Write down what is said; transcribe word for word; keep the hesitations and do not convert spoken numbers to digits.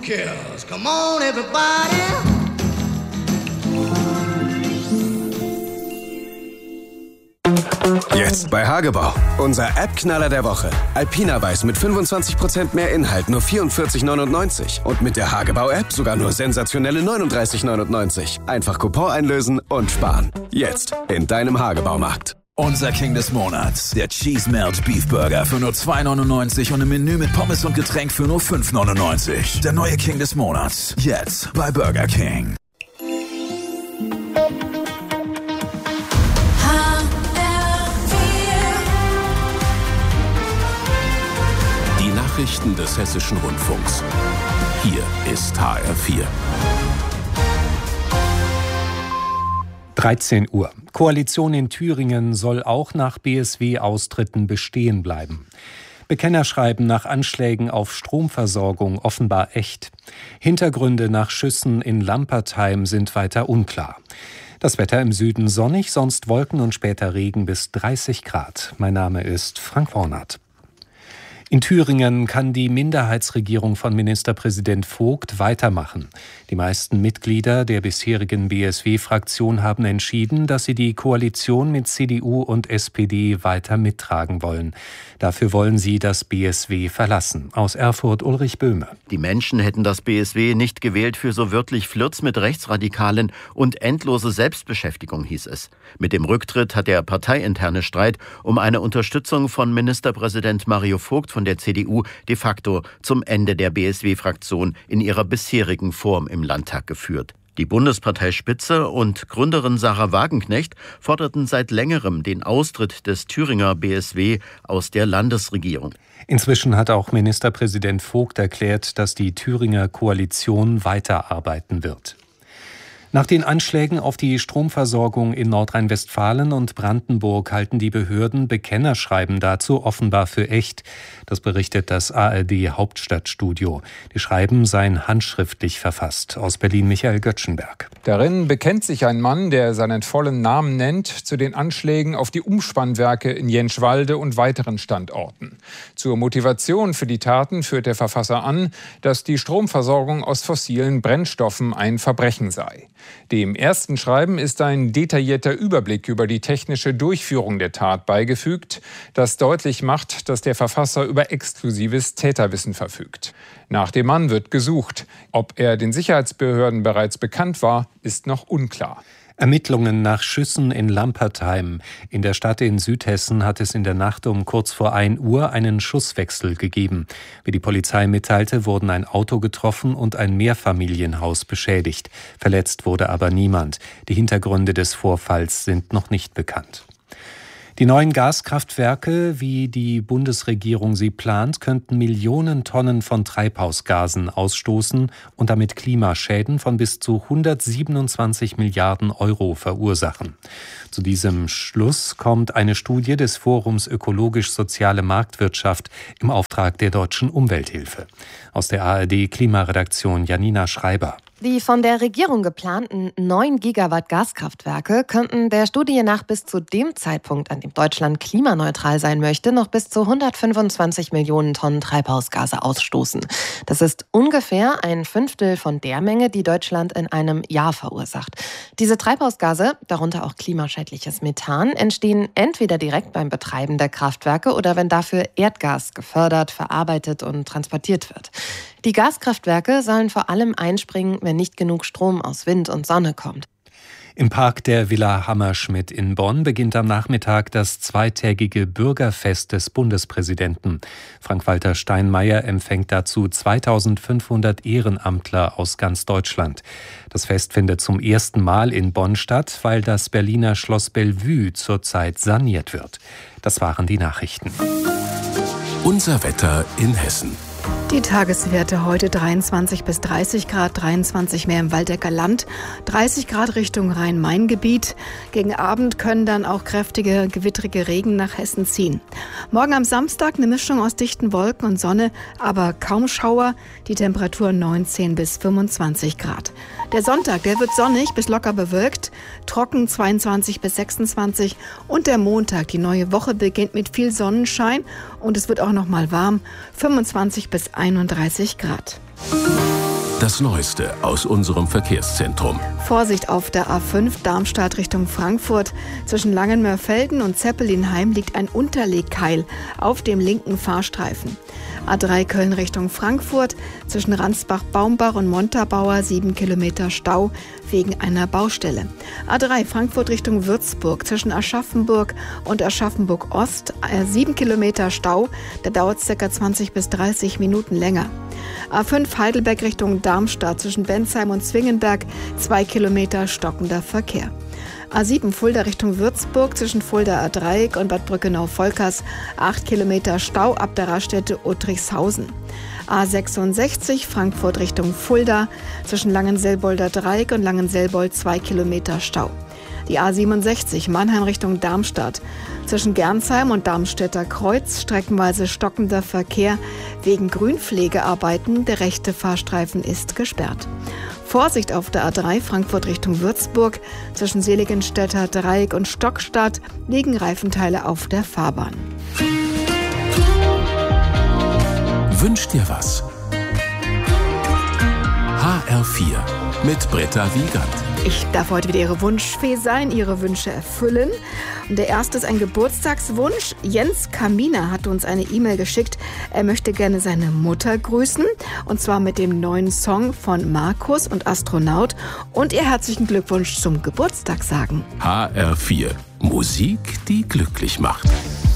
kills. Come on, everybody. Jetzt bei Hagebau. Unser App-Knaller der Woche. Alpina Weiß mit fünfundzwanzig Prozent mehr Inhalt, nur vierundvierzig neunundneunzig. Und mit der Hagebau-App sogar nur sensationelle neununddreißig neunundneunzig. Einfach Coupon einlösen und sparen. Jetzt in deinem Hagebaumarkt. Unser King des Monats, der Cheese Melt Beef Burger für nur zwei neunundneunzig und ein Menü mit Pommes und Getränk für nur fünf neunundneunzig. Der neue King des Monats, jetzt bei Burger King. Die Nachrichten des Hessischen Rundfunks. Hier ist H R vier. dreizehn Uhr. Koalition in Thüringen soll auch nach B S W-Austritten bestehen bleiben. Bekennerschreiben nach Anschlägen auf Stromversorgung offenbar echt. Hintergründe nach Schüssen in Lampertheim sind weiter unklar. Das Wetter im Süden sonnig, sonst Wolken und später Regen bis dreißig Grad. Mein Name ist Frank Wornert. In Thüringen kann die Minderheitsregierung von Ministerpräsident Vogt weitermachen. Die meisten Mitglieder der bisherigen B S W-Fraktion haben entschieden, dass sie die Koalition mit C D U und S P D weiter mittragen wollen. Dafür wollen sie das B S W verlassen. Aus Erfurt Ulrich Böhme. Die Menschen hätten das B S W nicht gewählt für so wörtlich Flirts mit Rechtsradikalen und endlose Selbstbeschäftigung, hieß es. Mit dem Rücktritt hat der parteiinterne Streit um eine Unterstützung von Ministerpräsident Mario Vogt von der C D U de facto zum Ende der B S W-Fraktion in ihrer bisherigen Form im Landtag geführt. Die Bundesparteispitze und Gründerin Sarah Wagenknecht forderten seit längerem den Austritt des Thüringer B S W aus der Landesregierung. Inzwischen hat auch Ministerpräsident Vogt erklärt, dass die Thüringer Koalition weiterarbeiten wird. Nach den Anschlägen auf die Stromversorgung in Nordrhein-Westfalen und Brandenburg halten die Behörden Bekennerschreiben dazu offenbar für echt. Das berichtet das A R D-Hauptstadtstudio. Die Schreiben seien handschriftlich verfasst. Aus Berlin Michael Göttschenberg. Darin bekennt sich ein Mann, der seinen vollen Namen nennt, zu den Anschlägen auf die Umspannwerke in Jentschwalde und weiteren Standorten. Zur Motivation für die Taten führt der Verfasser an, dass die Stromversorgung aus fossilen Brennstoffen ein Verbrechen sei. Dem ersten Schreiben ist ein detaillierter Überblick über die technische Durchführung der Tat beigefügt, das deutlich macht, dass der Verfasser über exklusives Täterwissen verfügt. Nach dem Mann wird gesucht. Ob er den Sicherheitsbehörden bereits bekannt war, ist noch unklar. Ermittlungen nach Schüssen in Lampertheim. In der Stadt in Südhessen hat es in der Nacht um kurz vor ein Uhr einen Schusswechsel gegeben. Wie die Polizei mitteilte, wurden ein Auto getroffen und ein Mehrfamilienhaus beschädigt. Verletzt wurde aber niemand. Die Hintergründe des Vorfalls sind noch nicht bekannt. Die neuen Gaskraftwerke, wie die Bundesregierung sie plant, könnten Millionen Tonnen von Treibhausgasen ausstoßen und damit Klimaschäden von bis zu hundertsiebenundzwanzig Milliarden Euro verursachen. Zu diesem Schluss kommt eine Studie des Forums Ökologisch-Soziale Marktwirtschaft im Auftrag der Deutschen Umwelthilfe. Aus der A R D-Klimaredaktion Janina Schreiber. Die von der Regierung geplanten neun Gigawatt Gaskraftwerke könnten der Studie nach bis zu dem Zeitpunkt, an dem Deutschland klimaneutral sein möchte, noch bis zu hundertfünfundzwanzig Millionen Tonnen Treibhausgase ausstoßen. Das ist ungefähr ein Fünftel von der Menge, die Deutschland in einem Jahr verursacht. Diese Treibhausgase, darunter auch klimaschädliches Methan, entstehen entweder direkt beim Betreiben der Kraftwerke oder wenn dafür Erdgas gefördert, verarbeitet und transportiert wird. Die Gaskraftwerke sollen vor allem einspringen, wenn nicht genug Strom aus Wind und Sonne kommt. Im Park der Villa Hammerschmidt in Bonn beginnt am Nachmittag das zweitägige Bürgerfest des Bundespräsidenten. Frank-Walter Steinmeier empfängt dazu zweitausendfünfhundert Ehrenamtler aus ganz Deutschland. Das Fest findet zum ersten Mal in Bonn statt, weil das Berliner Schloss Bellevue zurzeit saniert wird. Das waren die Nachrichten. Unser Wetter in Hessen. Die Tageswerte heute dreiundzwanzig bis dreißig Grad, dreiundzwanzig mehr im Waldecker Land, dreißig Grad Richtung Rhein-Main-Gebiet. Gegen Abend können dann auch kräftige, gewittrige Regen nach Hessen ziehen. Morgen am Samstag eine Mischung aus dichten Wolken und Sonne, aber kaum Schauer. Die Temperatur neunzehn bis fünfundzwanzig Grad. Der Sonntag, der wird sonnig bis locker bewölkt, trocken zweiundzwanzig bis sechsundzwanzig. Und der Montag, die neue Woche, beginnt mit viel Sonnenschein und es wird auch noch mal warm, fünfundzwanzig bis einunddreißig Grad. Das Neueste aus unserem Verkehrszentrum. Vorsicht auf der A fünf Darmstadt Richtung Frankfurt. Zwischen Langenmörfelden und Zeppelinheim liegt ein Unterlegkeil auf dem linken Fahrstreifen. A drei Köln Richtung Frankfurt. Zwischen Ransbach-Baumbach und Montabaur sieben Kilometer Stau wegen einer Baustelle. A drei Frankfurt Richtung Würzburg. Zwischen Aschaffenburg und Aschaffenburg-Ost sieben Kilometer Stau. Da dauert es ca. zwanzig bis dreißig Minuten länger. A fünf Heidelberg Richtung Darmstadt zwischen Bensheim und Zwingenberg, zwei Kilometer stockender Verkehr. A sieben Fulda Richtung Würzburg zwischen Fulda A-Dreieck und Bad Brückenau-Volkers, acht Kilometer Stau ab der Raststätte Uttrichshausen. A sechsundsechzig Frankfurt Richtung Fulda zwischen Langenselbolder Dreieck und Langenselbold, zwei Kilometer Stau. Die A siebenundsechzig Mannheim Richtung Darmstadt. Zwischen Gernsheim und Darmstädter Kreuz streckenweise stockender Verkehr wegen Grünpflegearbeiten. Der rechte Fahrstreifen ist gesperrt. Vorsicht auf der A drei Frankfurt Richtung Würzburg. Zwischen Seligenstädter Dreieck und Stockstadt liegen Reifenteile auf der Fahrbahn. Wünsch dir was? H R vier mit Britta Wiegand. Ich darf heute wieder Ihre Wunschfee sein, Ihre Wünsche erfüllen. Und der erste ist ein Geburtstagswunsch. Jens Kaminer hat uns eine E-Mail geschickt. Er möchte gerne seine Mutter grüßen. Und zwar mit dem neuen Song von Markus und Astronaut. Und ihr herzlichen Glückwunsch zum Geburtstag sagen. H R vier. Musik, die glücklich macht.